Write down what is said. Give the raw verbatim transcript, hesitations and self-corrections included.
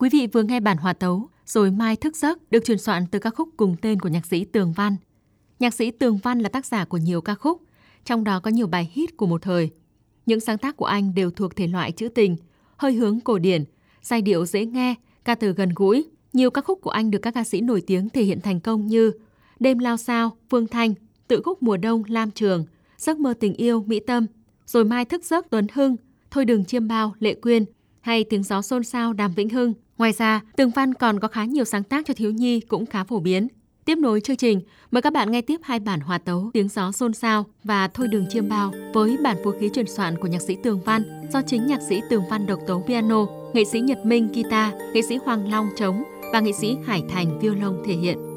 Quý vị vừa nghe bản hòa tấu Rồi Mai Thức Giấc được truyền soạn từ ca khúc cùng tên của nhạc sĩ Tường Văn. Nhạc sĩ Tường Văn là tác giả của nhiều ca khúc, trong đó có nhiều bài hit của một thời. Những sáng tác của anh đều thuộc thể loại trữ tình, hơi hướng cổ điển, giai điệu dễ nghe, ca từ gần gũi. Nhiều ca khúc của anh được các ca sĩ nổi tiếng thể hiện thành công như Đêm Lao Sao, Phương Thanh, Tự khúc Mùa Đông, Lam Trường, Giấc Mơ Tình Yêu, Mỹ Tâm, Rồi Mai Thức Giấc, Tuấn Hưng, Thôi Đừng Chiêm Bao, Lệ Quyên hay Tiếng Gió Xôn Xao, Đàm Vĩnh Hưng. Ngoài ra, Tường Văn còn có khá nhiều sáng tác cho thiếu nhi cũng khá phổ biến. Tiếp nối chương trình, mời các bạn nghe tiếp hai bản hòa tấu Tiếng Gió Xôn Xao và Thôi Đừng Chiêm Bao với bản phối khí truyền soạn của nhạc sĩ Tường Văn do chính nhạc sĩ Tường Văn độc tấu piano, nghệ sĩ Nhật Minh guitar, nghệ sĩ Hoàng Long trống và nghệ sĩ Hải Thành violon thể hiện.